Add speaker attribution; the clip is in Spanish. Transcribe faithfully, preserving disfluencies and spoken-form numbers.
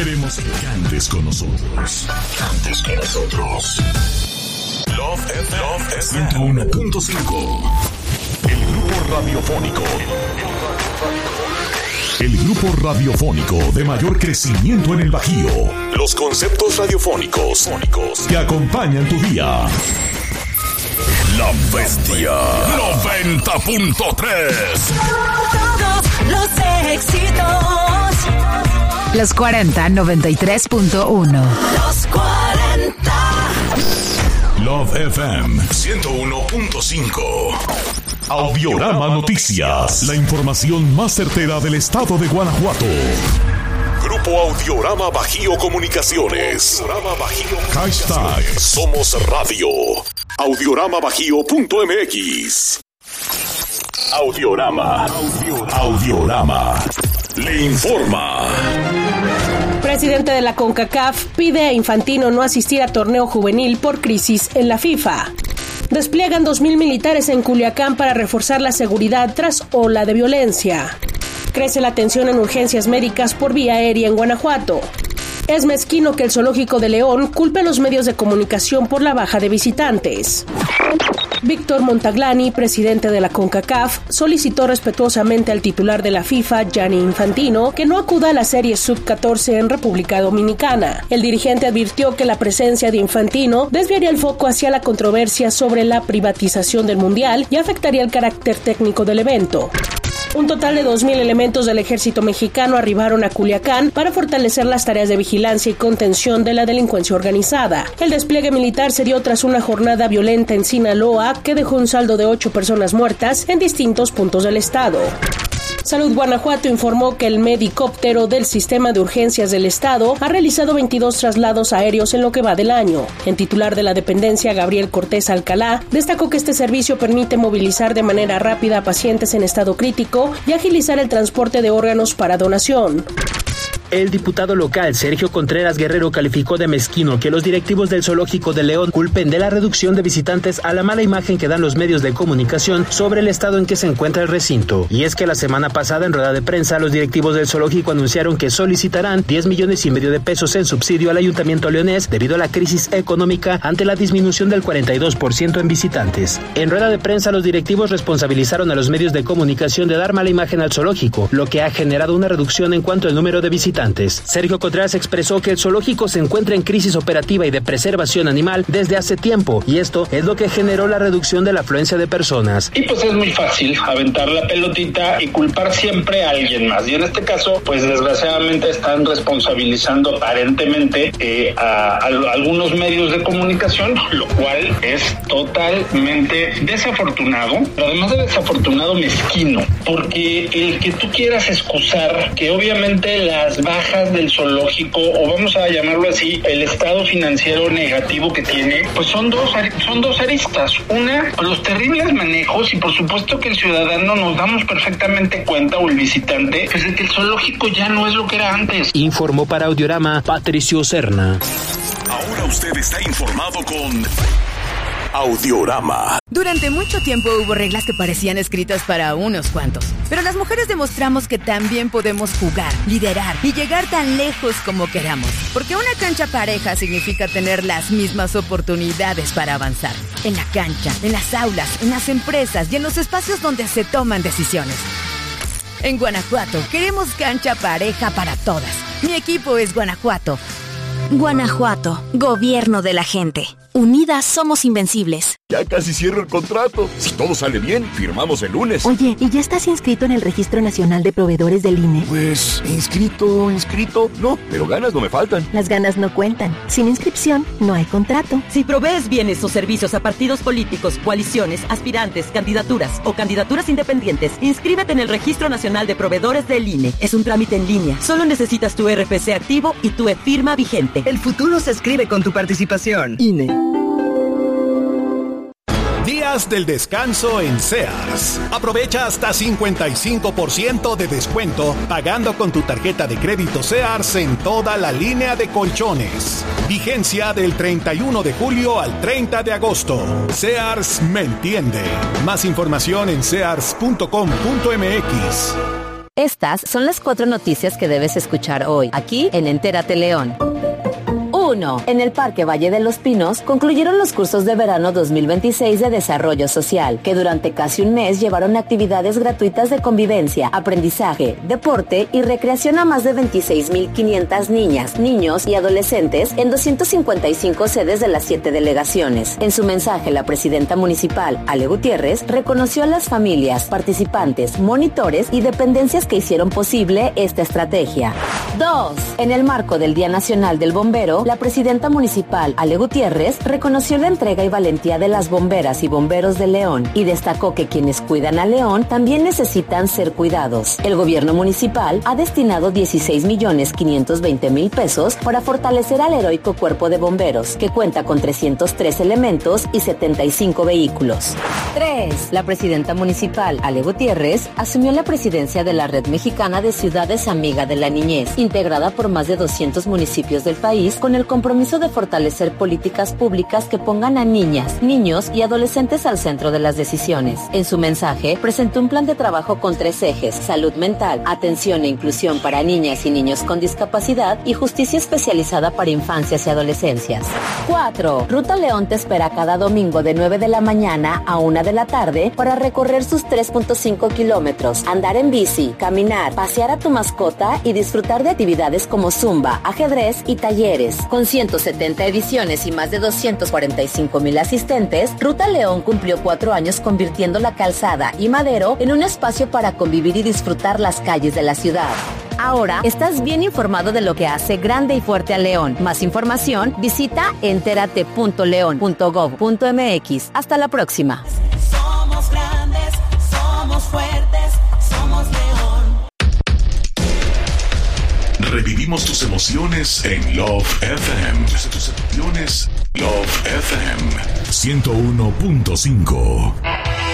Speaker 1: Queremos que cantes con nosotros. Cantes con nosotros. Love F M ciento uno punto cinco. El grupo radiofónico. El grupo radiofónico de mayor crecimiento en el Bajío. Los conceptos radiofónicos que acompañan tu día. La Bestia noventa punto tres.
Speaker 2: Todos los éxitos.
Speaker 3: Los cuarenta, noventa y tres punto uno.
Speaker 2: Los cuarenta.
Speaker 1: Love F M ciento uno punto cinco. Audiorama Noticias. La información más certera del estado de Guanajuato. Grupo Audiorama Bajío Comunicaciones. Audiorama Bajío. Hashtag Somos Radio. audiorama bajío punto m x. Audiorama. Audiorama. Le informa.
Speaker 4: Presidente de la CONCACAF pide a Infantino no asistir a torneo juvenil por crisis en la FIFA. Despliegan dos mil militares en Culiacán para reforzar la seguridad tras ola de violencia. Crece la tensión en urgencias médicas por vía aérea en Guanajuato. Es mezquino que el Zoológico de León culpe a los medios de comunicación por la baja de visitantes. Víctor Montaglani, presidente de la CONCACAF, solicitó respetuosamente al titular de la FIFA, Gianni Infantino, que no acuda a la serie sub catorce en República Dominicana. El dirigente advirtió que la presencia de Infantino desviaría el foco hacia la controversia sobre la privatización del Mundial y afectaría el carácter técnico del evento. Un total de dos mil elementos del ejército mexicano arribaron a Culiacán para fortalecer las tareas de vigilancia y contención de la delincuencia organizada. El despliegue militar se dio tras una jornada violenta en Sinaloa que dejó un saldo de ocho personas muertas en distintos puntos del estado. Salud Guanajuato informó que el medicóptero del Sistema de Urgencias del Estado ha realizado veintidós traslados aéreos en lo que va del año. El titular de la dependencia, Gabriel Cortés Alcalá, destacó que este servicio permite movilizar de manera rápida a pacientes en estado crítico y agilizar el transporte de órganos para donación.
Speaker 5: El diputado local Sergio Contreras Guerrero calificó de mezquino que los directivos del Zoológico de León culpen de la reducción de visitantes a la mala imagen que dan los medios de comunicación sobre el estado en que se encuentra el recinto. Y es que la semana pasada en rueda de prensa los directivos del zoológico anunciaron que solicitarán diez millones y medio de pesos en subsidio al ayuntamiento leonés debido a la crisis económica ante la disminución del cuarenta y dos por ciento en visitantes. En rueda de prensa los directivos responsabilizaron a los medios de comunicación de dar mala imagen al zoológico, lo que ha generado una reducción en cuanto al número de visitantes. Sergio Contreras expresó que el zoológico se encuentra en crisis operativa y de preservación animal desde hace tiempo, y esto es lo que generó la reducción de la afluencia de personas.
Speaker 6: Y pues es muy fácil aventar la pelotita y culpar siempre a alguien más. Y en este caso, pues desgraciadamente están responsabilizando aparentemente eh, a, a algunos medios de comunicación, lo cual es totalmente desafortunado, pero además de desafortunado, mezquino, porque el que tú quieras excusar que obviamente las bajas del zoológico, o vamos a llamarlo así, el estado financiero negativo que tiene, pues son dos, son dos aristas. Una, los terribles manejos, y por supuesto que el ciudadano nos damos perfectamente cuenta, o el visitante, pues de que el zoológico ya no es lo que era antes.
Speaker 5: Informó para Audiorama Patricio Serna.
Speaker 1: Ahora usted está informado con Audiorama.
Speaker 3: Durante mucho tiempo hubo reglas que parecían escritas para unos cuantos, pero las mujeres demostramos que también podemos jugar, liderar y llegar tan lejos como queramos, porque una cancha pareja significa tener las mismas oportunidades para avanzar, en la cancha, en las aulas, en las empresas y en los espacios donde se toman decisiones. En Guanajuato queremos cancha pareja para todas. Mi equipo es Guanajuato.
Speaker 7: Guanajuato, gobierno de la gente. Unidas somos invencibles.
Speaker 8: Ya casi cierro el contrato. Si todo sale bien, firmamos el lunes.
Speaker 9: Oye, ¿y ya estás inscrito en el Registro Nacional de Proveedores del I N E?
Speaker 8: Pues, inscrito, inscrito, no, pero ganas no me faltan.
Speaker 9: Las ganas no cuentan. Sin inscripción, no hay contrato.
Speaker 10: Si provees bienes o servicios a partidos políticos, coaliciones, aspirantes, candidaturas o candidaturas independientes, inscríbete en el Registro Nacional de Proveedores del I N E. Es un trámite en línea. Solo necesitas tu R F C activo y tu e-firma vigente.
Speaker 11: El futuro se escribe con tu participación.
Speaker 9: I N E.
Speaker 12: Días del descanso en Sears. Aprovecha hasta cincuenta y cinco por ciento de descuento pagando con tu tarjeta de crédito Sears en toda la línea de colchones. Vigencia del treinta y uno de julio al treinta de agosto. Sears me entiende. Más información en sears punto com punto m x.
Speaker 13: Estas son las cuatro noticias que debes escuchar hoy, aquí en Entérate León. uno. En el Parque Valle de los Pinos concluyeron los cursos de verano dos mil veintiséis de Desarrollo Social, que durante casi un mes llevaron actividades gratuitas de convivencia, aprendizaje, deporte y recreación a más de veintiséis mil quinientas niñas, niños y adolescentes en doscientas cincuenta y cinco sedes de las siete delegaciones. En su mensaje, la presidenta municipal, Ale Gutiérrez, reconoció a las familias, participantes, monitores y dependencias que hicieron posible esta estrategia. dos. En el marco del Día Nacional del Bombero, la presidenta municipal, Ale Gutiérrez, reconoció la entrega y valentía de las bomberas y bomberos de León y destacó que quienes cuidan a León también necesitan ser cuidados. El gobierno municipal ha destinado dieciséis millones quinientos veinte mil pesos para fortalecer al heroico cuerpo de bomberos, que cuenta con trescientos tres elementos y setenta y cinco vehículos. tres. La presidenta municipal, Ale Gutiérrez, asumió la presidencia de la Red Mexicana de Ciudades Amiga de la Niñez, integrada por más de doscientos municipios del país, con el compromiso de fortalecer políticas públicas que pongan a niñas, niños y adolescentes al centro de las decisiones. En su mensaje, presentó un plan de trabajo con tres ejes: salud mental, atención e inclusión para niñas y niños con discapacidad y justicia especializada para infancias y adolescencias. cuatro. Ruta León te espera cada domingo de nueve de la mañana a una de la tarde para recorrer sus tres punto cinco kilómetros, andar en bici, caminar, pasear a tu mascota y disfrutar de actividades como zumba, ajedrez y talleres. Con ciento setenta ediciones y más de doscientos cuarenta y cinco mil asistentes, Ruta León cumplió cuatro años convirtiendo la calzada y Madero en un espacio para convivir y disfrutar las calles de la ciudad. Ahora estás bien informado de lo que hace grande y fuerte a León. Más información, visita entérate punto león punto gob punto mx. Hasta la próxima.
Speaker 2: Somos grandes, somos fuertes, somos León.
Speaker 1: Revivimos tus emociones en Love F M. Tus emociones, Love F M ciento uno punto cinco.